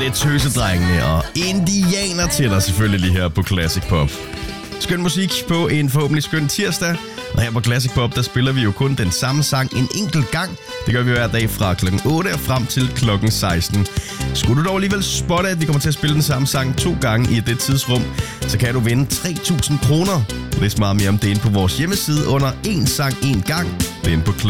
Det er Tøsedrengene og Indianer til dig selvfølgelig lige her på Classic Pop. Skøn musik på en forhåbentlig skøn tirsdag. Og her på Classic Pop, der spiller vi jo kun den samme sang en enkelt gang. Det gør vi hver dag fra klokken 8 og frem til klokken 16. Skulle du dog alligevel spotte, at vi kommer til at spille den samme sang 2 gange i det tidsrum, så kan du vinde 3.000 kroner. Læs meget mere om det inde på vores hjemmeside under En sang en gang. Det er inde på